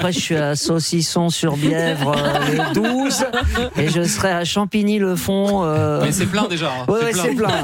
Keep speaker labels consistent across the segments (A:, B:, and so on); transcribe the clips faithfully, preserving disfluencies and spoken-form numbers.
A: après, je suis à Saucisson-sur-Bièvre euh, les douze, et je serai à Champigny-le-Fond. Euh...
B: Mais c'est plein déjà. Hein.
A: Ouais,
B: c'est,
A: ouais,
B: plein.
A: c'est plein.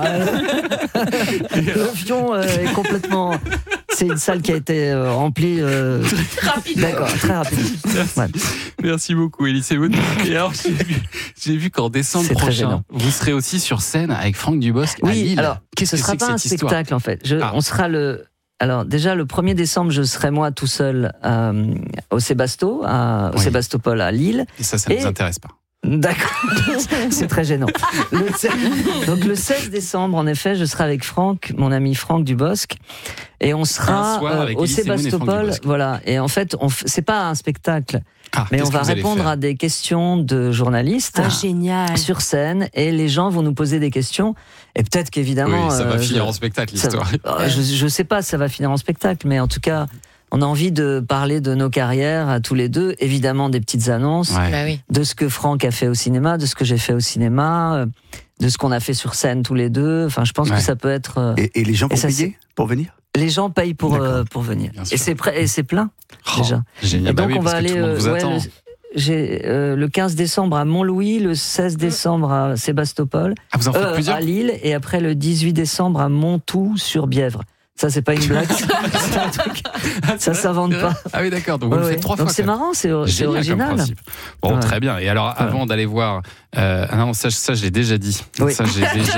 A: Euh... Le Fion euh, est complètement. C'est une salle qui a été euh, remplie. Euh...
C: Très rapide.
A: D'accord, très rapide.
B: Merci,
A: ouais.
B: Merci beaucoup, Élise Moon. Et alors, j'ai vu, j'ai vu qu'en décembre
A: c'est
B: prochain, vous serez aussi sur scène avec Franck Dubosc
A: oui,
B: à Lille.
A: Alors,
B: qu'est-ce
A: ce
B: que
A: sera
B: c'est
A: pas
B: que
A: un
B: cette histoire ?
A: spectacle en fait. Je,
B: ah.
A: On sera le. Alors déjà le premier décembre, je serai moi tout seul euh, au Sébasto, à, au
B: oui.
A: Sébastopol à Lille.
B: Et ça, ça ne
A: Et...
B: nous intéresse pas.
A: D'accord, c'est très gênant. Le... Donc le seize décembre, en effet, je serai avec Franck, mon ami Franck Dubosc, et on sera euh, au Sébastopol. Voilà. Et en fait, on f... c'est pas un spectacle,
B: ah,
A: mais on va répondre à des questions de journalistes.
C: Ah, génial.
A: Sur scène, et les gens vont nous poser des questions. Et peut-être qu'évidemment,
B: oui, ça va
A: euh,
B: finir
A: je...
B: en spectacle
A: ça...
B: l'histoire.
A: je, je sais pas, ça va finir en spectacle, mais en tout cas. On a envie de parler de nos carrières à tous les deux, évidemment des petites annonces,
B: ouais.
C: Bah oui.
A: de ce que Franck a fait au cinéma, de ce que j'ai fait au cinéma, de ce qu'on a fait sur scène tous les deux. Enfin, je pense ouais. que ça peut être.
D: Et, et les gens vont payer pour venir ?
A: Les gens payent pour euh, pour venir. Et c'est prêt, et c'est plein
B: oh,
A: déjà.
B: Génial.
A: Et donc
B: bah oui,
A: on va aller.
B: Euh,
A: ouais, le, j'ai euh, le quinze décembre à Montlouis, le seize décembre à Sébastopol,
B: ah, vous en faites
A: euh,
B: plusieurs ?
A: à Lille, et après le dix-huit décembre à Montoux-sur-Bièvre. Ça, c'est pas une blague, c'est un truc.
B: Ah,
A: ça s'invente pas.
B: Ah oui, d'accord. Donc,
A: ouais,
B: vous le
A: ouais.
B: faites trois
A: donc
B: fois.
A: C'est marrant, c'est, c'est original.
B: Bon,
A: ouais.
B: très bien. Et alors, avant ouais. d'aller voir. Euh, ah non, ça, ça, je l'ai déjà dit.
A: Oui.
B: Ça, j'ai déjà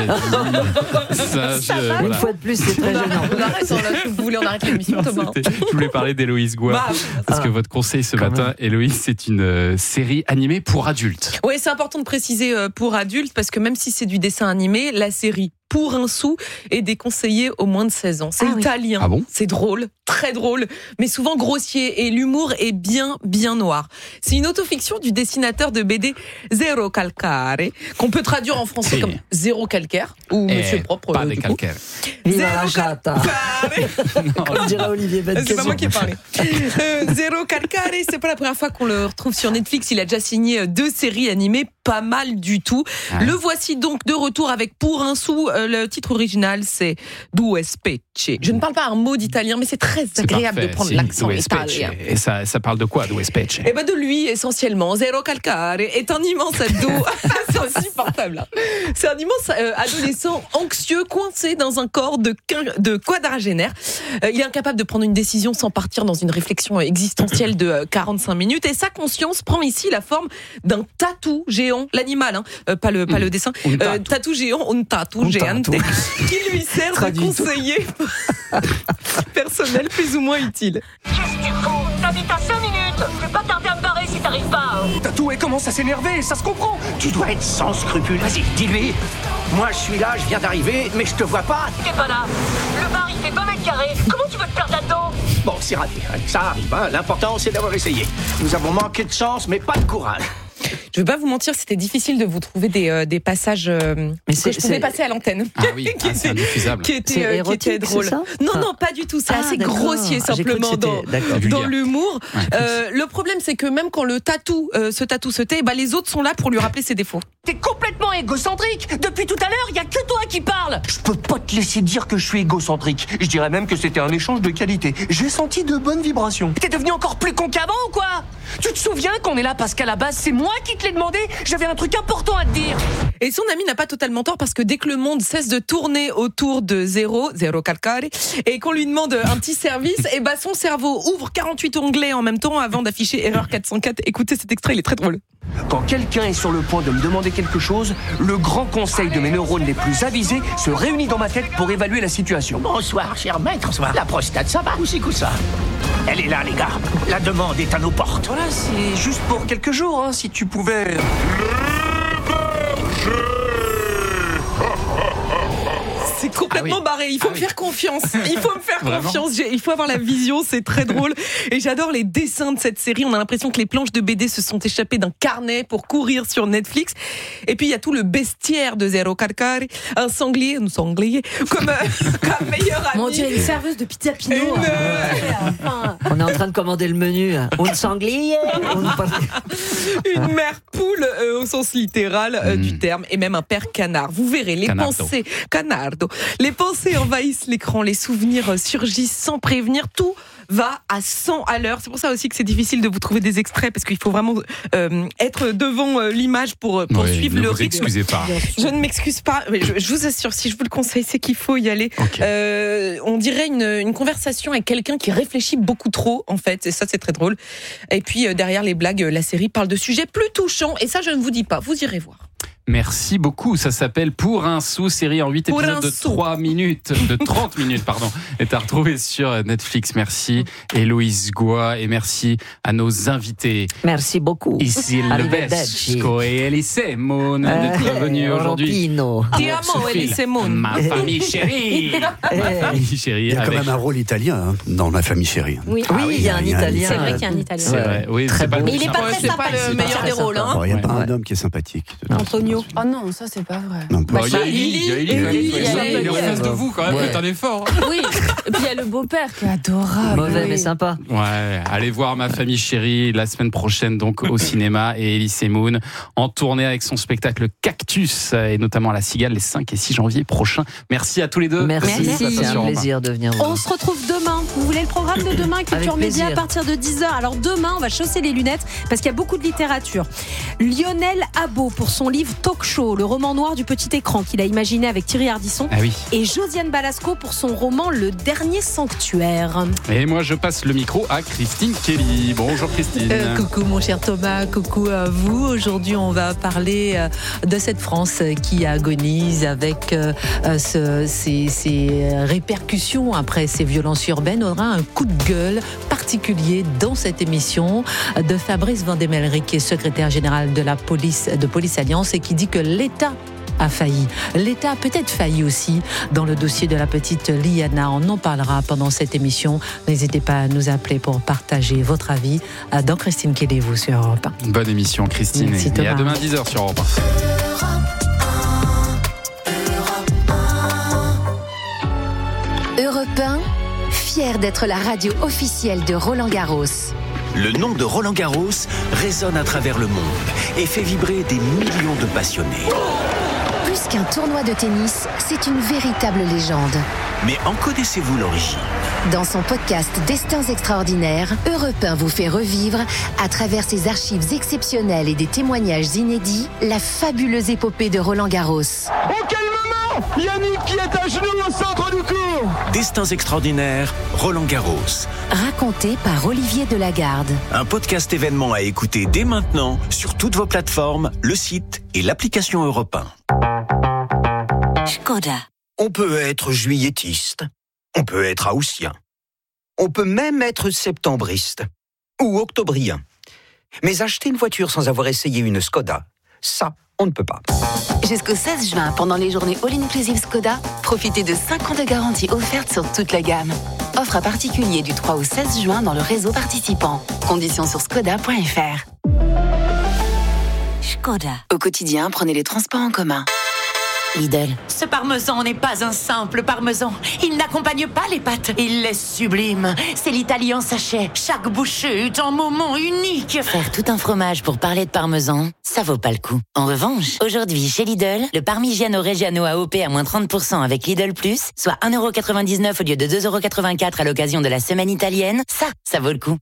B: dit. ça,
A: ça je, voilà. Une fois de plus, c'est très gênant.
C: On arrête, on a, vous voulez, on arrête l'émission, Thomas.
B: Je voulais parler d'Héloïse Goua. Bah, parce ah, que votre conseil ce matin, même. Héloïse, c'est une euh, série animée pour adultes.
C: Oui, c'est important de préciser euh, pour adultes, parce que même si c'est du dessin animé, la série Pour un sou est déconseillée aux moins de seize ans. C'est ah, italien,
B: oui. ah bon
C: c'est drôle, très drôle, mais souvent grossier, et l'humour est bien, bien noir. C'est une autofiction du dessinateur de B D Zero Calcare, qu'on peut traduire en français si. comme Zéro Calcaire, ou
B: eh,
C: Monsieur Propre.
B: Pas des calcaires.
A: Viva la chata. Comme dirait Olivier Benkezou.
C: C'est pas moi qui ai parlé. euh, Zero Calcare, c'est pas la première fois qu'on le retrouve sur Netflix. Il a déjà signé deux séries animées, pas mal du tout. Ouais. Le voici donc de retour avec Pour un sou. Euh, le titre original, c'est Due Specie. Je ne parle pas un mot d'italien, mais c'est très c'est agréable parfait. de prendre si, l'accent italien.
B: Et ça, ça parle de quoi, Due Specie ?
C: Eh ben de lui, essentiellement. Zero Calcare est un immense ado. C'est insupportable. Hein. C'est un immense euh, adolescent anxieux, coincé dans un corps de, de quadragénaire. Euh, il est incapable de prendre une décision sans partir dans une réflexion existentielle de euh, quarante-cinq minutes. Et sa conscience prend ici la forme d'un tatou géant, l'animal, hein, euh, pas le pas le dessin. Euh, tatou géant, un tatou géant, qui lui sert de conseiller personnel plus ou moins utile.
E: Qu'est-ce que tu fous ? T'habites à cinq minutes. Je vais pas tarder à me barrer si t'arrives pas. Hein.
F: Tatou, elle commence à s'énerver, ça se comprend.
E: Tu dois être sans scrupules. Vas-y, dis-lui. Moi, je suis là, je viens d'arriver, mais je te vois pas. T'es pas là. Le bar, il fait vingt mètres carrés. Comment tu veux te perdre là-dedans ?
F: Bon, c'est raté. Ça arrive, hein. L'important, c'est d'avoir essayé. Nous avons manqué de chance, mais pas de courage.
C: Je vais pas vous mentir, c'était difficile de vous trouver des, euh, des passages euh, mais que je pouvais passer à l'antenne.
B: Ah oui, qui, ah, était, c'est indifusable.
C: Qui était, euh, qui était drôle. Non, non, pas du tout. C'est ah, assez d'accord. grossier simplement ah, dans, dans l'humour. Ouais, euh, le problème, c'est que même quand le tatou, euh, ce tatou se tait, bah, les autres sont là pour lui rappeler ses défauts.
E: T'es complètement égocentrique. Depuis tout à l'heure, il y a que toi qui parle.
F: Je peux pas te laisser dire que je suis égocentrique. Je dirais même que c'était un échange de qualité. J'ai senti de bonnes vibrations.
E: T'es devenu encore plus con qu'avant ou quoi ? Tu te souviens qu'on est là parce qu'à la base, c'est moi qui te l'ai demandé ? J'avais un truc important à te dire.
C: Et son ami n'a pas totalement tort parce que dès que le monde cesse de tourner autour de Zéro, Zéro Calcare, et qu'on lui demande un petit service, et bah son cerveau ouvre quarante-huit onglets en même temps avant d'afficher erreur quatre cent quatre. Écoutez cet extrait, il est très drôle.
F: Quand quelqu'un est sur le point de me demander quelque chose, le grand conseil de mes neurones les plus avisés se réunit dans ma tête pour évaluer la situation.
E: Bonsoir, cher maître. Bonsoir. La prostate, ça va ? Où c'est que ça ? Elle est là, les gars. La demande est à nos portes.
F: Voilà, c'est juste pour quelques jours, hein, si tu pouvais...
C: C'est complètement ah oui. barré. Il faut ah me oui. faire confiance. Il faut me faire
B: Vraiment
C: confiance. J'ai, il faut avoir la vision. C'est très drôle. Et j'adore les dessins de cette série. On a l'impression que les planches de B D se sont échappées d'un carnet pour courir sur Netflix. Et puis il y a tout le bestiaire de Zero Calcare, un sanglier, un sanglier, comme, euh, comme meilleur ami.
G: Mon Dieu, une serveuse de pizza Pinot.
C: Une...
G: Enfin...
A: On est en train de commander le menu. Un sanglier.
C: Une mère poule euh, au sens littéral euh, mmh. du terme, et même un père canard. Vous verrez les
B: Canardo.
C: pensées. Canardo. Les pensées envahissent l'écran, les souvenirs surgissent sans prévenir, tout va à cent à l'heure. C'est pour ça aussi que c'est difficile de vous trouver des extraits parce qu'il faut vraiment euh, être devant euh, l'image pour, pour
B: oui,
C: suivre
B: ne
C: le
B: vous
C: rythme.
B: excusez pas.
C: Je ne m'excuse pas, mais je, je vous assure, si je vous le conseille, c'est qu'il faut y aller.
B: Okay.
C: Euh, on dirait une, une conversation avec quelqu'un qui réfléchit beaucoup trop, en fait, et ça c'est très drôle. Et puis euh, derrière les blagues, la série parle de sujets plus touchants, et ça je ne vous dis pas, vous irez voir.
B: Merci beaucoup. Ça s'appelle Pour un sou, série en huit épisodes de trois minutes, de trente minutes, pardon, est à retrouver sur Netflix. Merci Héloïse Goua et merci à nos invités.
A: Merci beaucoup.
B: Ici le Vesco et Elise Moon d'être venus aujourd'hui.
C: Ti amo, Elise Moon.
B: Ma famille chérie. Ma famille chérie.
D: Il y a quand
B: avec...
D: même un rôle italien hein, dans Ma famille chérie.
G: Oui,
A: ah oui, il y a un italien.
G: C'est vrai qu'il y a un italien.
B: C'est vrai. Oui,
A: très
B: c'est pas
A: bon.
B: le
G: Mais il est pas très
C: c'est pas
G: sympathique.
C: le meilleur des rôles. Hein.
D: Il n'y a pas
A: Ouais.
D: un homme qui est sympathique.
G: Antonio.
H: Oh non, ça c'est pas vrai.
D: Non,
B: Bah,
D: pas.
B: il y a Élie, il y a Élie,
C: Élie,
B: quand même.
C: Élie,
B: Il est
C: Élie,
B: en face de
A: Élie.
B: vous quand même,
A: Ouais.
B: faites un effort.
G: Oui, et puis il y a le beau-père qui est adorable.
A: Mauvais
G: oui.
A: mais sympa.
B: Ouais, allez voir Ma famille chérie la semaine prochaine donc au cinéma et Elise Moon en tournée avec son spectacle Cactus et notamment à la Cigale les cinq et six janvier prochains. Merci à tous les deux.
A: Merci,
G: Merci.
A: c'est un plaisir de venir vous
G: On
A: voir.
G: se retrouve demain. Vous voulez le programme de demain, Culture
A: Avec
G: Média,
A: plaisir.
G: à partir de dix heures. Alors demain, on va chausser les lunettes parce qu'il y a beaucoup de littérature. Lionel Habot pour son livre Talk Show, le roman noir du petit écran qu'il a imaginé avec Thierry Ardisson.
B: Ah oui.
G: Et Josiane Balasco pour son roman Le Dernier Sanctuaire.
B: Et moi je passe le micro à Christine Kelly. Bonjour Christine.
H: Euh, coucou mon cher Thomas, coucou à vous. Aujourd'hui on va parler euh, de cette France qui agonise avec euh, ce, ces, ces répercussions après ces violences urbaines. On aura un coup de gueule particulier dans cette émission de Fabrice Vandemelry qui est secrétaire général de la police de Police Alliance et qui dit que l'État a failli. L'État a peut-être failli aussi dans le dossier de la petite Liana. On en parlera pendant cette émission. N'hésitez pas à nous appeler pour partager votre avis dans Christine Kelly, vous sur Europe un.
B: Bonne émission Christine.
G: Merci,
B: et
G: Thomas.
B: à demain dix heures sur Europe un.
I: Europe un, fier d'être la radio officielle de Roland Garros.
J: Le nom de Roland Garros résonne à travers le monde et fait vibrer des millions de passionnés.
I: Plus qu'un tournoi de tennis, c'est une véritable légende.
J: Mais en connaissez-vous l'origine ?
I: Dans son podcast Destins extraordinaires, Europe un vous fait revivre, à travers ses archives exceptionnelles et des témoignages inédits, la fabuleuse épopée de Roland Garros.
E: Oh, quel moment ! Yannick qui est à genoux au centre du court.
J: Destins extraordinaires, Roland Garros.
I: Raconté par Olivier Delagarde.
J: Un podcast événement à écouter dès maintenant sur toutes vos plateformes, le site et l'application Europe un.
I: Skoda.
K: On peut être juilletiste, on peut être haussien, on peut même être septembriste ou octobrien. Mais acheter une voiture sans avoir essayé une Skoda, ça, on ne peut pas.
L: Jusqu'au seize juin, pendant les journées All-Inclusive Skoda, profitez de cinq ans de garantie offerte sur toute la gamme. Offre à particulier du trois au seize juin dans le réseau participant. Conditions sur skoda point f r.
I: Skoda.
L: Au quotidien, prenez les transports en commun. Lidl.
M: Ce parmesan n'est pas un simple parmesan. Il n'accompagne pas les pâtes. Il est sublime. C'est l'Italie en sachet. Chaque bouchée est un moment unique.
L: Faire tout un fromage pour parler de parmesan, ça vaut pas le coup. En revanche, aujourd'hui, chez Lidl, le Parmigiano Reggiano A O P à moins trente pour cent avec Lidl Plus, soit un euro quatre-vingt-dix-neuf au lieu de deux euros quatre-vingt-quatre à l'occasion de la semaine italienne, ça, ça vaut le coup.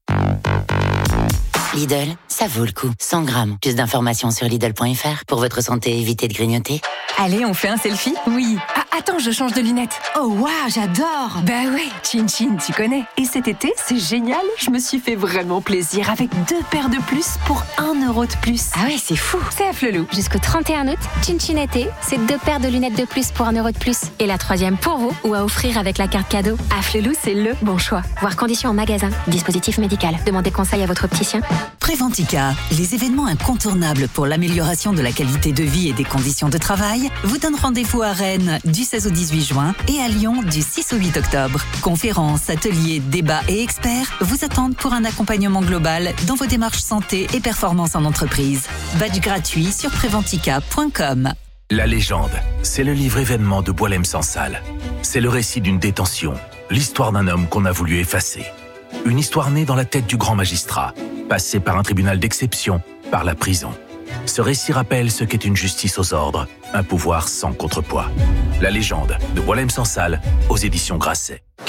L: Lidl, ça vaut le coup. cent grammes. Plus d'informations sur Lidl point f r. Pour votre santé, évitez de grignoter.
N: Allez, on fait un selfie ? Oui. Ah, attends, je change de lunettes. Oh, waouh, j'adore. Bah ouais, Chin Chin, tu connais. Et cet été, c'est génial. Je me suis fait vraiment plaisir avec deux paires de plus pour un euro de plus.
O: Ah ouais, c'est fou.
N: C'est à Flelou.
O: Jusqu'au trente et un août, Chin Chin été, c'est deux paires de lunettes de plus pour un euro de plus. Et la troisième pour vous ou à offrir avec la carte cadeau.
N: À Flelou, c'est le bon choix.
O: Voir conditions en magasin. Dispositif médical. Demandez conseil à votre opticien.
P: Préventica, les événements incontournables pour l'amélioration de la qualité de vie et des conditions de travail, vous donnent rendez-vous à Rennes du seize au dix-huit juin et à Lyon du six au huit octobre. Conférences, ateliers, débats et experts vous attendent pour un accompagnement global dans vos démarches santé et performance en entreprise. Badge gratuit sur préventica point com.
Q: La légende, c'est le livre événement de Boualem Sansal. C'est le récit d'une détention, l'histoire d'un homme qu'on a voulu effacer. Une histoire née dans la tête du grand magistrat, passé par un tribunal d'exception, par la prison. Ce récit rappelle ce qu'est une justice aux ordres, un pouvoir sans contrepoids. La légende de Boualem Sansal aux éditions Grasset.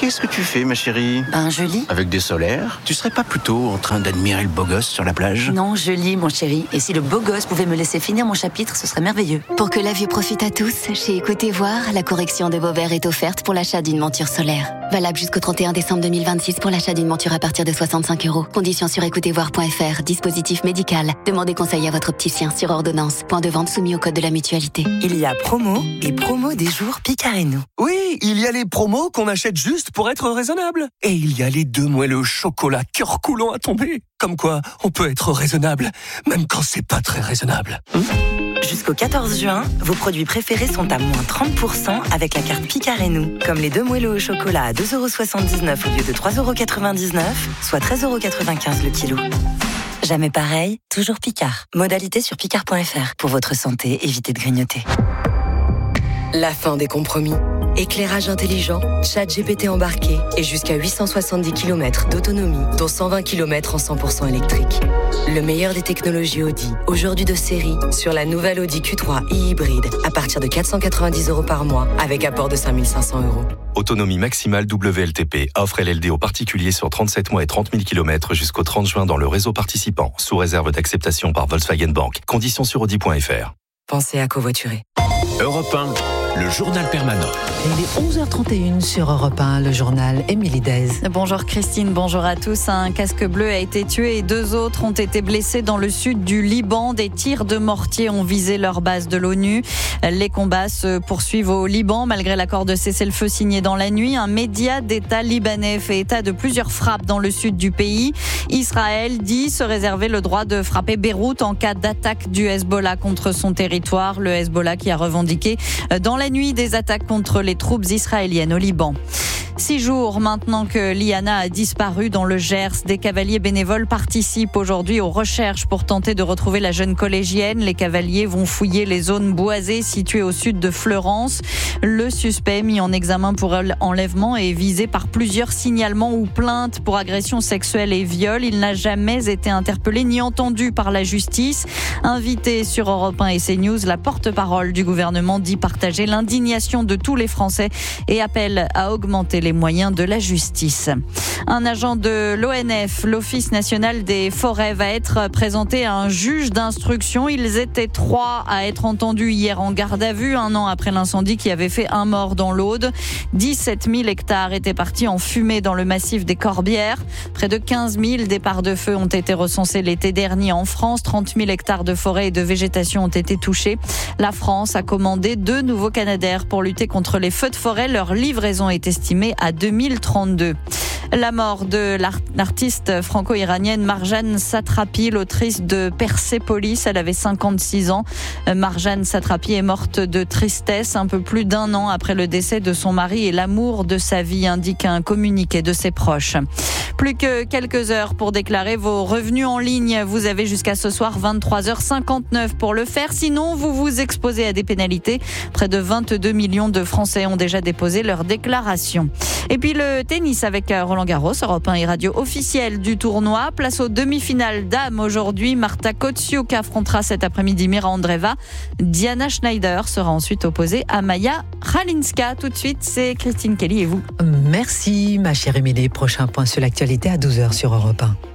R: Qu'est-ce que tu fais, ma chérie?
L: Ben, je lis.
R: Avec des solaires? Tu serais pas plutôt en train d'admirer le beau gosse sur la plage?
L: Non, je lis, mon chéri. Et si le beau gosse pouvait me laisser finir mon chapitre, ce serait merveilleux.
I: Pour que la vue profite à tous, chez Écoutez Voir, la correction de vos verres est offerte pour l'achat d'une monture solaire. Valable jusqu'au trente et un décembre deux mille vingt-six pour l'achat d'une monture à partir de soixante-cinq euros. Conditions sur écoutez voir point f r. Dispositif médical. Demandez conseil à votre opticien sur ordonnance. Point de vente soumis au code de la mutualité.
S: Il y a promo et promo des jours Picard et nous.
F: Oui, il y a les promos qu'on achète juste pour être raisonnable. Et il y a les deux moelleux au chocolat cœur coulant à tomber. Comme quoi, on peut être raisonnable, même quand c'est pas très raisonnable. Hum
S: Jusqu'au quatorze juin, vos produits préférés sont à moins trente pour cent avec la carte Picard et nous. Comme les deux moelleux au chocolat à deux euros soixante-dix-neuf au lieu de trois euros quatre-vingt-dix-neuf, soit treize euros quatre-vingt-quinze le kilo. Jamais pareil, toujours Picard. Modalité sur picard point f r. Pour votre santé, évitez de grignoter.
T: La fin des compromis. Éclairage intelligent, chat G P T embarqué et jusqu'à huit cent soixante-dix kilomètres d'autonomie, dont cent vingt kilomètres en cent pour cent électrique. Le meilleur des technologies Audi, aujourd'hui de série, sur la nouvelle Audi Q trois e-hybride, à partir de quatre cent quatre-vingt-dix euros par mois, avec apport de cinq mille cinq cents euros.
U: Autonomie maximale W L T P. Offre L L D aux particuliers sur trente-sept mois et trente mille kilomètres jusqu'au trente juin dans le réseau participant, sous réserve d'acceptation par Volkswagen Bank. Conditions sur audi point f r.
T: Pensez à covoiturer.
J: Europe un, le journal permanent.
H: Il est onze heures trente et une sur Europe un, le journal Émilie Dez.
V: Bonjour Christine, bonjour à tous. Un casque bleu a été tué et deux autres ont été blessés dans le sud du Liban. Des tirs de mortier ont visé leur base de l'ONU. Les combats se poursuivent au Liban malgré l'accord de cessez-le-feu signé dans la nuit. Un média d'État libanais fait état de plusieurs frappes dans le sud du pays. Israël dit se réserver le droit de frapper Beyrouth en cas d'attaque du Hezbollah contre son territoire. Le Hezbollah qui a revendiqué dans la nuit des attaques contre les troupes israéliennes au Liban. Six jours maintenant que Liana a disparu dans le Gers, des cavaliers bénévoles participent aujourd'hui aux recherches pour tenter de retrouver la jeune collégienne. Les cavaliers vont fouiller les zones boisées situées au sud de Fleurance. Le suspect mis en examen pour enlèvement est visé par plusieurs signalements ou plaintes pour agression sexuelle et viol. Il n'a jamais été interpellé ni entendu par la justice. Invité sur Europe un et CNews, la porte-parole du gouvernement dit partager l'indignation de tous les Français et appelle à augmenter les moyens de la justice. Un agent de l'O N F, l'Office national des forêts, va être présenté à un juge d'instruction. Ils étaient trois à être entendus hier en garde à vue, un an après l'incendie qui avait fait un mort dans l'Aude. dix-sept mille hectares étaient partis en fumée dans le massif des Corbières. Près de quinze mille départs de feu ont été recensés l'été dernier en France. trente mille hectares de forêt et de végétation ont été touchés. La France a commandé deux nouveaux Canadair pour lutter contre les feux de forêt. Leur livraison est estimée à deux mille trente-deux. La mort de l'artiste franco-iranienne Marjane Satrapi, l'autrice de Persépolis. Elle avait cinquante-six ans. Marjane Satrapi est morte de tristesse un peu plus d'un an après le décès de son mari et l'amour de sa vie, indique un communiqué de ses proches. Plus que quelques heures pour déclarer vos revenus en ligne. Vous avez jusqu'à ce soir vingt-trois heures cinquante-neuf pour le faire. Sinon, vous vous exposez à des pénalités. Près de vingt-deux millions de Français ont déjà déposé leur déclaration. Et puis le tennis avec Roland Garros, Europe un et radio officielle du tournoi. Place aux demi-finales dames aujourd'hui. Marta Kotsiuk affrontera cet après-midi Mira Andreeva. Diana Schneider sera ensuite opposée à Maya Halinska. Tout de suite, c'est Christine Kelly et vous.
H: Merci ma chère Émilie. Prochain point sur l'actualité à douze heures sur Europe un.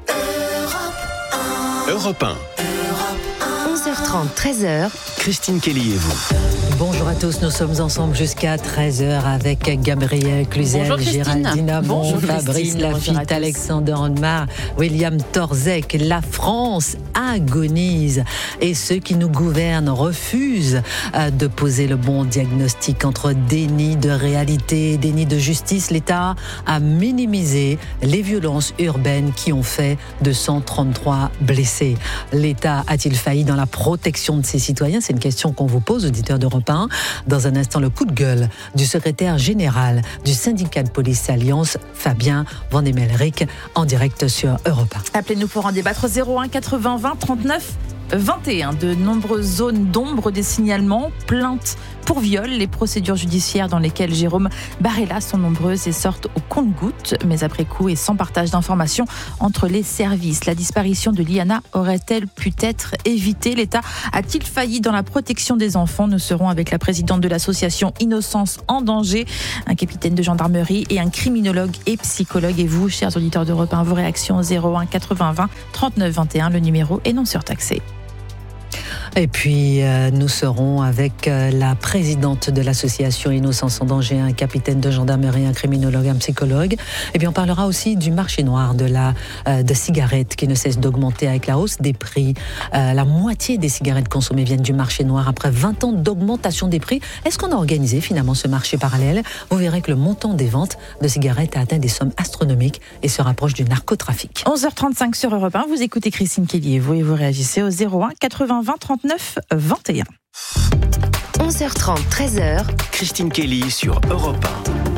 J: Europe un.
I: onze heures trente, treize heures.
J: Christine Kelly et vous.
H: Bonjour à tous, nous sommes ensemble jusqu'à treize heures avec Gabriel Cluzel, Géraldine Amon, Fabrice Lafitte, Alexander Onmar, William Torzek. La France agonise et ceux qui nous gouvernent refusent de poser le bon diagnostic entre déni de réalité et déni de justice. L'État a minimisé les violences urbaines qui ont fait deux cent trente-trois blessés. L'État a-t-il failli dans la protection de ses citoyens? C'est une question qu'on vous pose, auditeurs d'Europe un. Dans un instant, le coup de gueule du secrétaire général du syndicat de police Alliance, Fabien Vandemelric, en direct sur Europe un.
W: Appelez-nous pour en débattre zéro un quatre-vingts vingt trente-neuf vingt et un. De nombreuses zones d'ombre des signalements, plaintes
C: pour viol. Les procédures judiciaires dans lesquelles Jérôme Barella sont nombreuses et sortent au compte-gouttes, mais après coup et sans partage d'informations entre les services. La disparition de Liana aurait-elle pu être évitée? L'État a-t-il failli dans la protection des enfants? Nous serons avec la présidente de l'association Innocence en danger, un capitaine de gendarmerie et un criminologue et psychologue. Et vous, chers auditeurs d'Europe un, vos réactions au zéro un quatre-vingts vingt trente-neuf vingt et un, le numéro est non surtaxé.
H: Et puis, euh, nous serons avec euh, la présidente de l'association Innocence en danger, un capitaine de gendarmerie, un criminologue, un psychologue. Et puis, on parlera aussi du marché noir de la euh, de cigarettes qui ne cesse d'augmenter avec la hausse des prix. Euh, la moitié des cigarettes consommées viennent du marché noir après vingt ans d'augmentation des prix. Est-ce qu'on a organisé finalement ce marché parallèle? Vous verrez que le montant des ventes de cigarettes a atteint des sommes astronomiques et se rapproche du narcotrafic.
C: onze heures trente-cinq sur Europe un, vous écoutez Christine Kelly et vous, et vous réagissez au zéro un quatre-vingts vingt trente-neuf vingt et un.
T: onze heures trente, treize heures.
J: Christine Kelly sur Europe un.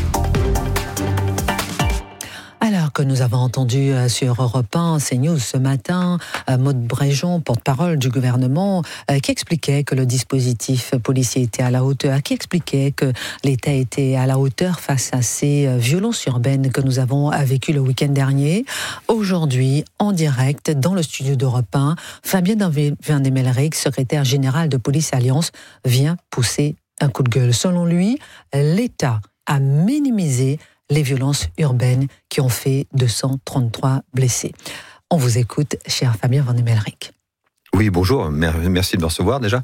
H: Alors que nous avons entendu sur Europe un, CNews ce matin, Maude Bréjon, porte-parole du gouvernement, qui expliquait que le dispositif policier était à la hauteur, qui expliquait que l'État était à la hauteur face à ces violences urbaines que nous avons vécues le week-end dernier. Aujourd'hui, en direct, dans le studio d'Europe un, Fabien Van Demelric, secrétaire général de Police Alliance, vient pousser un coup de gueule. Selon lui, l'État a minimisé les violences urbaines qui ont fait deux cent trente-trois blessés. On vous écoute, cher Fabien Van Demelric.
D: Oui, bonjour, merci de me recevoir déjà.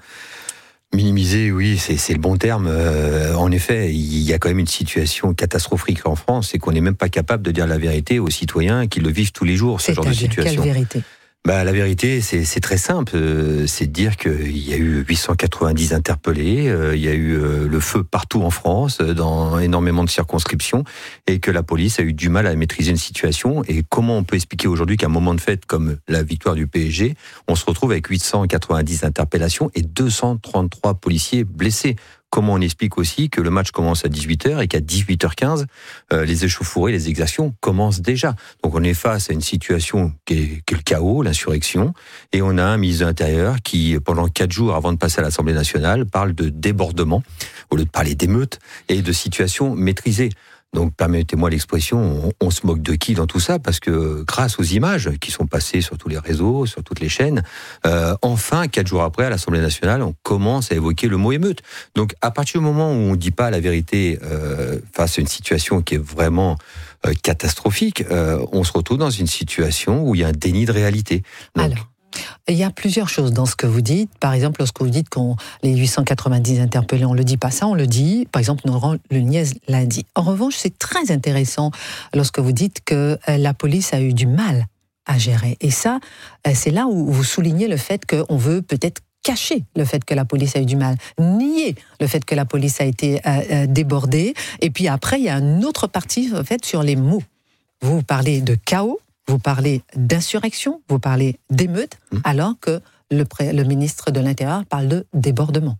D: Minimiser, oui, c'est, c'est le bon terme. Euh, en effet, il y a quand même une situation catastrophique en France, c'est qu'on n'est même pas capable de dire la vérité aux citoyens qui le vivent tous les jours, ce
H: C'est
D: genre de situation.
H: Quelle vérité ?
D: Bah, la vérité, c'est, c'est très simple. Euh, c'est de dire qu'il y a eu huit cent quatre-vingt-dix interpellés, euh, il y a eu euh, le feu partout en France, euh, dans énormément de circonscriptions, et que la police a eu du mal à maîtriser une situation. Et comment on peut expliquer aujourd'hui qu'à un moment de fête comme la victoire du P S G, on se retrouve avec huit cent quatre-vingt-dix interpellations et deux cent trente-trois policiers blessés? Comment on explique aussi que le match commence à dix-huit heures et qu'à dix-huit heures quinze, euh, les échauffourées, les exactions commencent déjà. Donc on est face à une situation qui est, qui est le chaos, l'insurrection, et on a un ministre de l'Intérieur qui, pendant quatre jours avant de passer à l'Assemblée nationale, parle de débordement, au lieu de parler d'émeutes, et de situation maîtrisée. Donc, permettez-moi l'expression, on, on se moque de qui dans tout ça? Parce que grâce aux images qui sont passées sur tous les réseaux, sur toutes les chaînes, euh, enfin, quatre jours après, à l'Assemblée nationale, on commence à évoquer le mot émeute. Donc, à partir du moment où on ne dit pas la vérité euh, face à une situation qui est vraiment euh, catastrophique, euh, on se retrouve dans une situation où il y a un déni de réalité. Donc,
H: Alors. Il y a plusieurs choses dans ce que vous dites. Par exemple, lorsque vous dites qu'on les huit cent quatre-vingt-dix interpellés, on ne le dit pas ça, on le dit. Par exemple, Laurent Nunez l'a dit. En revanche, c'est très intéressant lorsque vous dites que la police a eu du mal à gérer. Et ça, c'est là où vous soulignez le fait qu'on veut peut-être cacher le fait que la police a eu du mal, nier le fait que la police a été euh, débordée. Et puis après, il y a une autre partie en fait, sur les mots. Vous parlez de chaos. Vous parlez d'insurrection, vous parlez d'émeute, mmh. alors que le, pré- le ministre de l'Intérieur parle de débordement.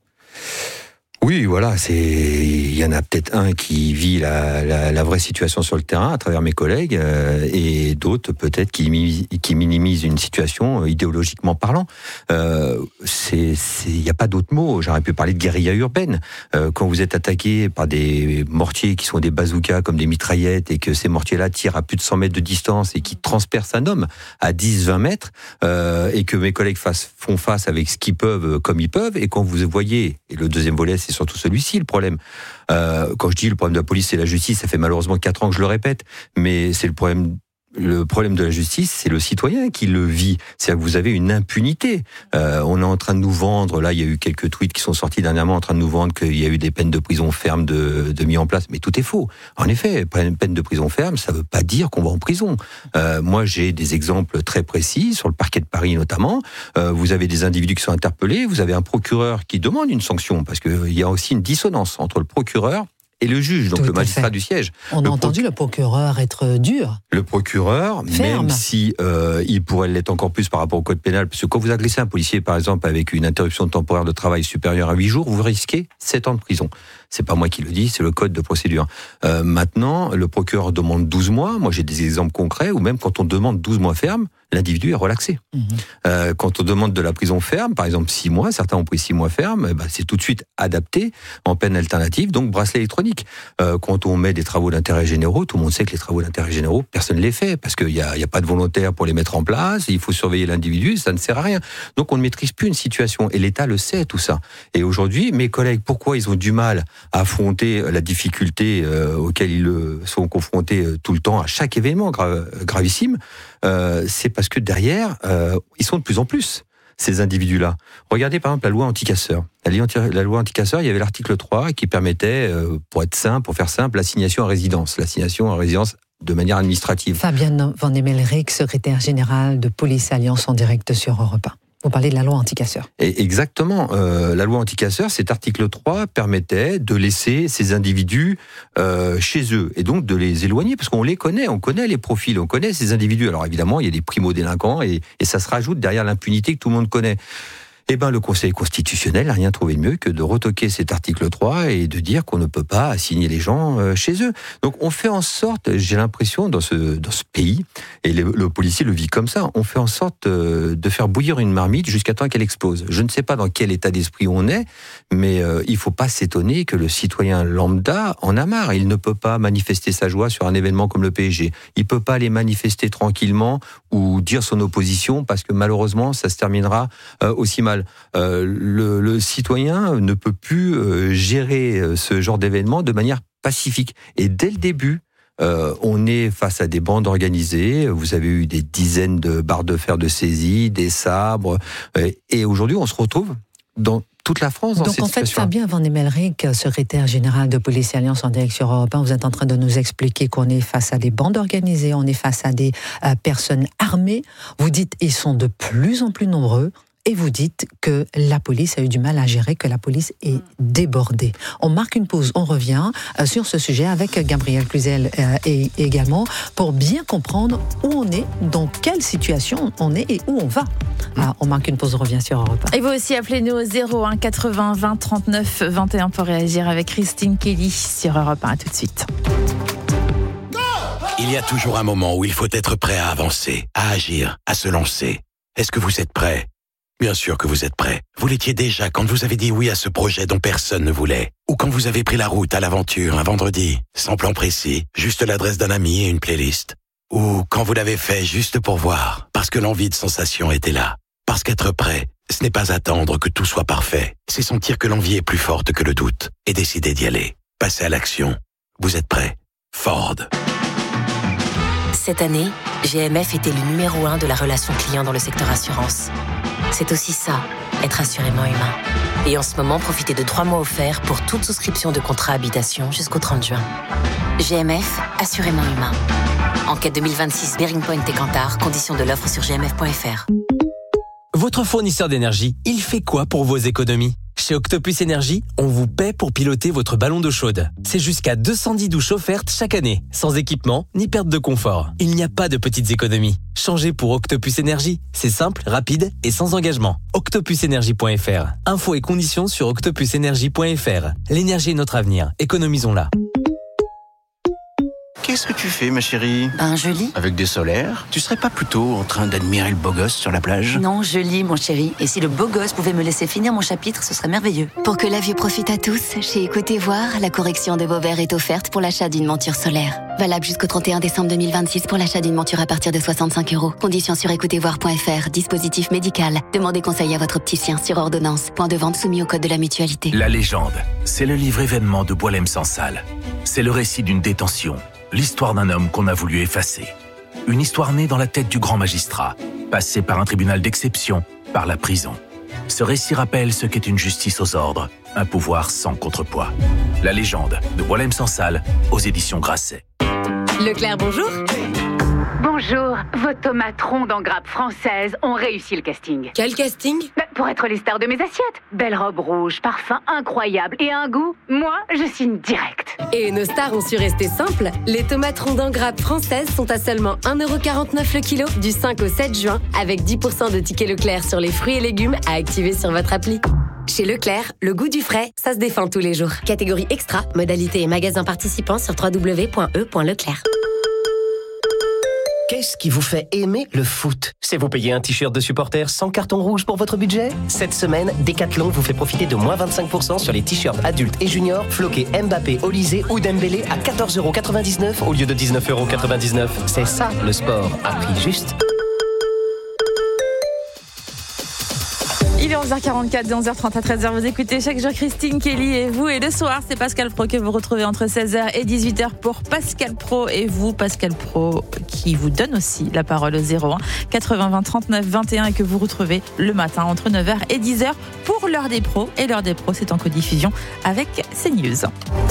D: Oui, voilà, c'est il y en a peut-être un qui vit la, la, la vraie situation sur le terrain à travers mes collègues euh, et d'autres peut-être qui, qui minimisent une situation euh, idéologiquement parlant. Euh, c'est il n'y a pas d'autre mot. J'aurais pu parler de guérilla urbaine. Euh, quand vous êtes attaqué par des mortiers qui sont des bazookas comme des mitraillettes et que ces mortiers-là tirent à plus de cent mètres de distance et qui transpercent un homme à dix vingt mètres euh, et que mes collègues fassent, font face avec ce qu'ils peuvent comme ils peuvent et quand vous voyez, et le deuxième volet c'est surtout celui-ci le problème. Euh, quand je dis le problème de la police et la justice, ça fait malheureusement quatre ans que je le répète, mais c'est le problème. Le problème de la justice, c'est le citoyen qui le vit. C'est-à-dire que vous avez une impunité. Euh, on est en train de nous vendre, là il y a eu quelques tweets qui sont sortis dernièrement en train de nous vendre qu'il y a eu des peines de prison ferme de, de mis en place, mais tout est faux. En effet, une peine de prison ferme, ça ne veut pas dire qu'on va en prison. Euh, moi j'ai des exemples très précis, sur le parquet de Paris notamment. Euh, vous avez des individus qui sont interpellés, vous avez un procureur qui demande une sanction, parce qu'il y a aussi une dissonance entre le procureur et le juge, donc Tout le magistrat fait. du siège.
H: On
D: le
H: a entendu proc... le procureur être dur.
D: Le procureur,
H: Ferme.
D: même si euh, il pourrait l'être encore plus par rapport au code pénal, parce que quand vous agressez un policier, par exemple, avec une interruption temporaire de travail supérieure à huit jours, vous risquez sept ans de prison. C'est pas moi qui le dis, c'est le code de procédure. Euh, maintenant, le procureur demande douze mois. Moi, j'ai des exemples concrets où même quand on demande douze mois ferme, l'individu est relaxé. Mmh. Euh, quand on demande de la prison ferme, par exemple six mois, certains ont pris six mois ferme, eh ben, c'est tout de suite adapté en peine alternative, donc bracelet électronique. Euh, quand on met des travaux d'intérêt généraux, tout le monde sait que les travaux d'intérêt généraux, personne ne les fait, parce qu'il n'y a, y a pas de volontaire pour les mettre en place, il faut surveiller l'individu, ça ne sert à rien. Donc on ne maîtrise plus une situation, et l'État le sait tout ça. Et aujourd'hui, mes collègues, pourquoi ils ont du mal à affronter la difficulté euh, auxquelles ils euh, sont confrontés euh, tout le temps, à chaque événement gra- gravissime, euh, c'est parce que derrière, euh, ils sont de plus en plus, ces individus-là. Regardez par exemple la loi anti-casseurs. La loi, anti- la loi anti-casseurs, il y avait l'article trois qui permettait, euh, pour être simple, pour faire simple, l'assignation à résidence. L'assignation à résidence de manière administrative.
H: Fabienne Van Emmelrich, secrétaire générale de Police Alliance en direct sur Europe un. Vous parlez de la loi anti-casseurs.
D: Et exactement. Euh, la loi anti-casseurs, cet article trois permettait de laisser ces individus euh, chez eux et donc de les éloigner parce qu'on les connaît, on connaît les profils, on connaît ces individus. Alors évidemment, il y a des primo-délinquants et, et ça se rajoute derrière l'impunité que tout le monde connaît. Eh ben, le Conseil constitutionnel n'a rien trouvé de mieux que de retoquer cet article trois et de dire qu'on ne peut pas assigner les gens chez eux. Donc, on fait en sorte, j'ai l'impression, dans ce, dans ce pays, et le, le policier le vit comme ça, on fait en sorte de faire bouillir une marmite jusqu'à temps qu'elle explose. Je ne sais pas dans quel état d'esprit on est, mais euh, il ne faut pas s'étonner que le citoyen lambda en a marre. Il ne peut pas manifester sa joie sur un événement comme le P S G. Il ne peut pas aller manifester tranquillement ou dire son opposition parce que malheureusement, ça se terminera euh, aussi mal. Euh, le, le citoyen ne peut plus euh, gérer ce genre d'événement de manière pacifique. Et dès le début, euh, on est face à des bandes organisées. Vous avez eu des dizaines de barres de fer de saisie, des sabres. Euh, et aujourd'hui, on se retrouve dans toute la France dans
H: Donc
D: cette
H: en fait,
D: situation.
H: Fabien Van Emmelrich, secrétaire général de Police Alliance en direct sur Europe un, vous êtes en train de nous expliquer qu'on est face à des bandes organisées, on est face à des euh, personnes armées. Vous dites ils sont de plus en plus nombreux. Et vous dites que la police a eu du mal à gérer, que la police est débordée. On marque une pause, on revient sur ce sujet avec Gabriel Cluzel et également pour bien comprendre où on est, dans quelle situation on est et où on va. Ah, on marque une pause, on revient sur Europe un.
C: Et vous aussi, appelez-nous au zéro un quatre-vingts vingt trente-neuf vingt et un pour réagir avec Christine Kelly sur Europe un. À tout de suite.
R: Il y a toujours un moment où il faut être prêt à avancer, à agir, à se lancer. Est-ce que vous êtes prêt ? Bien sûr que vous êtes prêt. Vous l'étiez déjà quand vous avez dit oui à ce projet dont personne ne voulait. Ou quand vous avez pris la route à l'aventure un vendredi, sans plan précis, juste l'adresse d'un ami et une playlist. Ou quand vous l'avez fait juste pour voir, parce que l'envie de sensation était là. Parce qu'être prêt, ce n'est pas attendre que tout soit parfait. C'est sentir que l'envie est plus forte que le doute et décider d'y aller. Passer à l'action. Vous êtes prêt. Ford.
T: Cette année, G M F était le numéro un de la relation client dans le secteur assurance. C'est aussi ça, être assurément humain. Et en ce moment, profitez de trois mois offerts pour toute souscription de contrat habitation jusqu'au trente juin. G M F, assurément humain. Enquête deux mille vingt-six, Bearing Point et Kantar, conditions de l'offre sur g m f point f r.
A: Votre fournisseur d'énergie, il fait quoi pour vos économies ? Chez Octopus Énergie, on vous paie pour piloter votre ballon d'eau chaude. C'est jusqu'à deux cent dix douches offertes chaque année, sans équipement ni perte de confort. Il n'y a pas de petites économies. Changez pour Octopus Énergie. C'est simple, rapide et sans engagement. octopus énergie point f r. Infos et conditions sur octopus énergie point f r. L'énergie est notre avenir. Économisons-la.
R: Qu'est-ce que tu fais, ma chérie ?
M: Ben, je lis.
R: Avec des solaires ? Tu serais pas plutôt en train d'admirer le beau gosse sur la plage ?
M: Non, je lis, mon chéri. Et si le beau gosse pouvait me laisser finir mon chapitre, ce serait merveilleux.
I: Pour que la vue profite à tous, chez Écoutez Voir, la correction de vos verres est offerte pour l'achat d'une monture solaire. Valable jusqu'au trente et un décembre deux mille vingt-six pour l'achat d'une monture à partir de soixante-cinq euros. Conditions sur écoutez voir point f r. Dispositif médical. Demandez conseil à votre opticien sur ordonnance. Point de vente soumis au code de la mutualité.
Q: La légende, c'est le livre événement de Boualem Sansal. C'est le récit d'une détention. L'histoire d'un homme qu'on a voulu effacer. Une histoire née dans la tête du grand magistrat, passée par un tribunal d'exception, par la prison. Ce récit rappelle ce qu'est une justice aux ordres, un pouvoir sans contrepoids. La légende de Boualem Sansal, aux éditions Grasset.
G: Leclerc, bonjour.
W: Bonjour, vos tomates rondes en grappe française ont réussi le casting.
G: Quel casting ?
W: Bah, pour être les stars de mes assiettes. Belle robe rouge, parfum incroyable et un goût, moi, je signe direct.
G: Et nos stars ont su rester simples. Les tomates rondes en grappe françaises sont à seulement un euro quarante-neuf le kilo du cinq au sept juin, avec dix pour cent de tickets Leclerc sur les fruits et légumes à activer sur votre appli. Chez Leclerc, le goût du frais, ça se défend tous les jours. Catégorie extra, modalités et magasins participants sur w w w point e point leclerc.
B: Qu'est-ce qui vous fait aimer le foot ? C'est vous payer un t-shirt de supporter sans carton rouge pour votre budget ? Cette semaine, Decathlon vous fait profiter de moins vingt-cinq pour cent sur les t-shirts adultes et juniors floqués Mbappé, Olysée ou Dembélé à quatorze euros quatre-vingt-dix-neuf au lieu de dix-neuf euros quatre-vingt-dix-neuf. C'est ça le sport à prix juste.
C: Il est onze heures quarante-quatre, de onze heures trente à treize heures. Vous écoutez chaque jour Christine Kelly et vous. Et le soir, c'est Pascal Pro que vous retrouvez entre seize heures et dix-huit heures pour Pascal Pro. Et vous, Pascal Pro, qui vous donne aussi la parole au zéro un quatre-vingts vingt trente-neuf vingt et un et que vous retrouvez le matin entre neuf heures et dix heures pour l'heure des pros. Et l'heure des pros, c'est en codiffusion avec CNews.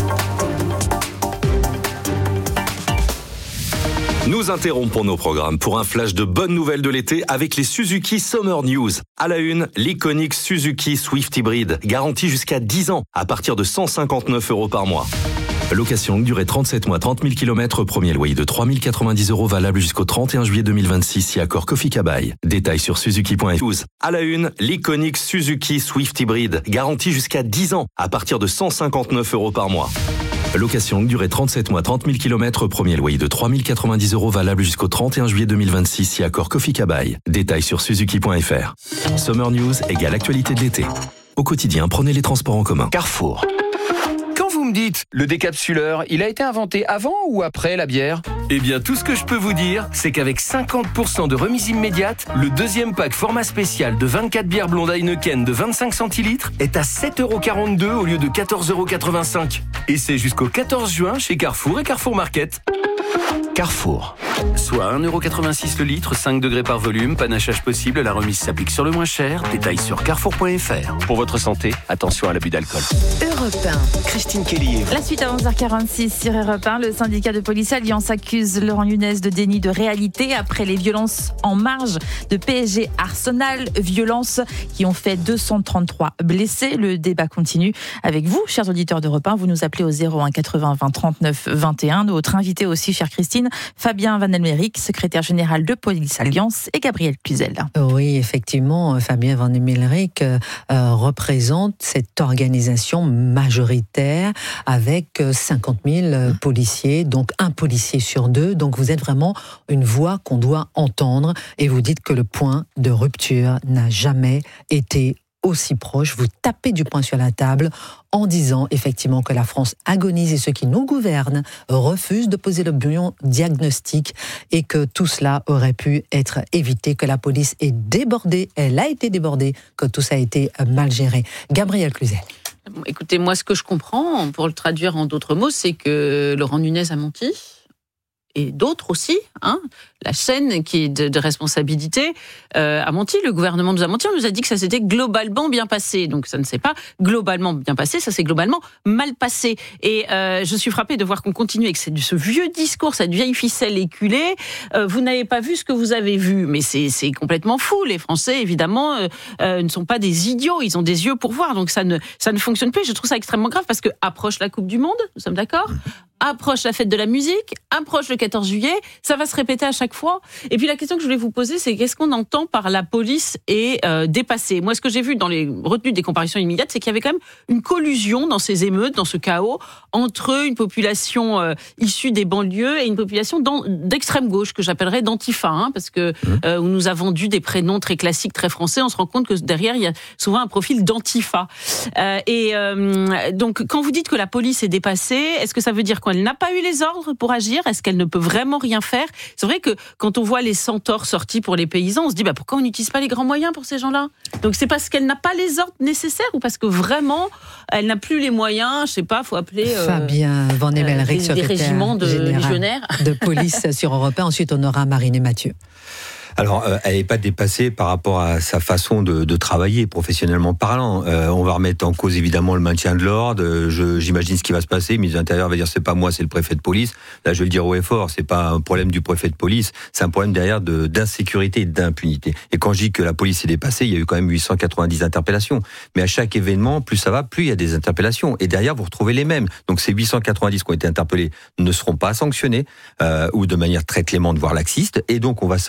E: Nous interrompons nos programmes pour un flash de bonnes nouvelles de l'été avec les Suzuki Summer News. À la une, l'iconique Suzuki Swift Hybrid, garantie jusqu'à dix ans à partir de cent cinquante-neuf euros par mois. Location longue durée trente-sept mois, trente mille kilomètres, premier loyer de trois mille quatre-vingt-dix euros valable jusqu'au trente et un juillet deux mille vingt-six si accord Kofi Kabai. Détails sur suzuki point f r. À la une, l'iconique Suzuki Swift Hybrid, garantie jusqu'à dix ans à partir de cent cinquante-neuf euros par mois. Location longue durée trente-sept mois, trente mille kilomètres, premier loyer de trois mille quatre-vingt-dix euros valable jusqu'au trente et un juillet deux mille vingt-six si accord Kofi Kabai. Détails sur suzuki point f r. Summer News égale actualité de l'été. Au quotidien, prenez les transports en commun.
K: Carrefour. Quand vous me dites, le décapsuleur, il a été inventé avant ou après la bière ?
F: Eh bien, tout ce que je peux vous dire, c'est qu'avec cinquante pour cent de remise immédiate, le deuxième pack format spécial de vingt-quatre bières blondes Heineken de vingt-cinq centilitres est à sept euros quarante-deux au lieu de quatorze euros quatre-vingt-cinq. Et c'est jusqu'au quatorze juin chez Carrefour et Carrefour Market.
K: Carrefour.
F: Soit un euro quatre-vingt-six le litre, cinq degrés par volume, panachage possible, la remise s'applique sur le moins cher. Détails sur carrefour point f r. Pour votre santé, attention à l'abus d'alcool.
C: Europe un.
K: Christine Kelly.
C: La suite à onze heures quarante-six sur Europe un. Le syndicat de police Alliance accuse Laurent Nunez de déni de réalité après les violences en marge de P S G Arsenal. Violences qui ont fait deux cent trente-trois blessés. Le débat continue avec vous, chers auditeurs d'Europe un. Vous nous appelez au zéro un quatre-vingts vingt trente-neuf vingt et un. Notre invité aussi, chère Christine, Fabien Van Elmerick, secrétaire général de Police Alliance, et Gabriel Cluzel.
H: Oui, effectivement, Fabien Van Elmerick euh, représente cette organisation majoritaire avec cinquante mille policiers, donc un policier sur deux. Donc vous êtes vraiment une voix qu'on doit entendre et vous dites que le point de rupture n'a jamais été aussi proche. Vous tapez du poing sur la table en disant effectivement que la France agonise et ceux qui nous gouvernent refusent de poser le bon diagnostic et que tout cela aurait pu être évité, que la police est débordée, elle a été débordée, que tout ça a été mal géré. Gabriel Cluzel.
X: Écoutez, moi ce que je comprends, pour le traduire en d'autres mots, c'est que Laurent Nunez a menti. Et d'autres aussi, hein. La chaîne qui est de, de responsabilité euh, a menti, le gouvernement nous a menti, on nous a dit que ça s'était globalement bien passé, donc ça ne s'est pas globalement bien passé, ça s'est globalement mal passé. Et euh, je suis frappée de voir qu'on continue avec ce, ce vieux discours, cette vieille ficelle éculée. Euh, vous n'avez pas vu ce que vous avez vu, mais c'est, c'est complètement fou. Les Français, évidemment, euh, euh, ne sont pas des idiots, ils ont des yeux pour voir, donc ça ne, ça ne fonctionne plus. Je trouve ça extrêmement grave parce que approche la Coupe du Monde, nous sommes d'accord ? Approche la fête de la musique, approche le quatorze juillet, ça va se répéter à chaque fois. Et puis la question que je voulais vous poser, c'est qu'est-ce qu'on entend par la police est euh, dépassée ? Moi, ce que j'ai vu dans les retenues des comparutions immédiates, c'est qu'il y avait quand même une collusion dans ces émeutes, dans ce chaos, entre une population euh, issue des banlieues et une population d'extrême gauche, que j'appellerais d'antifa, hein, parce que euh, on nous a vendu des prénoms très classiques, très français, on se rend compte que derrière, il y a souvent un profil d'antifa. Euh, et euh, donc, quand vous dites que la police est dépassée, est-ce que ça veut dire quoi ? Elle n'a pas eu les ordres pour agir ? Est-ce qu'elle ne peut vraiment rien faire ? C'est vrai que quand on voit les centaures sortis pour les paysans, on se dit bah, pourquoi on n'utilise pas les grands moyens pour ces gens-là ? Donc c'est parce qu'elle n'a pas les ordres nécessaires ou parce que vraiment elle n'a plus les moyens, je sais pas, faut appeler euh,
H: Fabien Van Elmerick,
X: euh, des, des régiments de légionnaires
H: de police sur Europe un. Ensuite on aura Marine et Mathieu.
D: Alors, euh, elle n'est pas dépassée par rapport à sa façon de, de travailler, professionnellement parlant. Euh, on va remettre en cause, évidemment, le maintien de l'ordre. Je, j'imagine ce qui va se passer. Le ministre de l'Intérieur va dire, c'est pas moi, c'est le préfet de police. Là, je vais le dire haut et fort, c'est pas un problème du préfet de police, c'est un problème derrière de, d'insécurité et d'impunité. Et quand je dis que la police est dépassée, il y a eu quand même huit cent quatre-vingt-dix interpellations. Mais à chaque événement, plus ça va, plus il y a des interpellations. Et derrière, vous retrouvez les mêmes. Donc, ces huit cent quatre-vingt-dix qui ont été interpellés ne seront pas sanctionnés, euh, ou de manière très clémente, voire laxiste. Et donc, on va s'en rajouter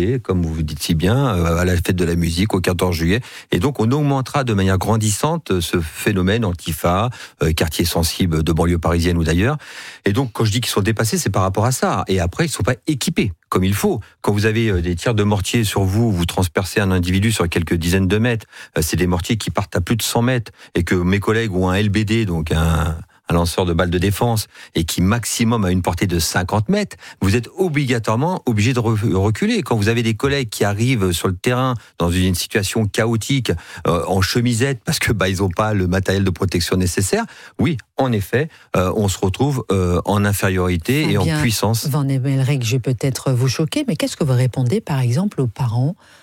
D: l'été, comme vous dites si bien, à la fête de la musique, au quatorze juillet. Et donc, on augmentera de manière grandissante ce phénomène Antifa, euh, quartier sensible de banlieue parisienne ou d'ailleurs. Et donc, quand je dis qu'ils sont dépassés, c'est par rapport à ça. Et après, ils ne sont pas équipés comme il faut. Quand vous avez des tirs de mortier sur vous, vous transpercez un individu sur quelques dizaines de mètres, c'est des mortiers qui partent à plus de cent mètres, et que mes collègues ont un L B D, donc un, un lanceur de balles de défense, et qui maximum a une portée de cinquante mètres, vous êtes obligatoirement obligé de reculer. Quand vous avez des collègues qui arrivent sur le terrain dans une situation chaotique, euh, en chemisette, parce que bah, ils n'ont pas le matériel de protection nécessaire, oui, en effet, euh, on se retrouve euh, en infériorité
H: Fabien
D: et en puissance.
H: Van Emmelrich, je vais peut-être vous choquer, mais qu'est-ce que vous répondez, par exemple, aux parents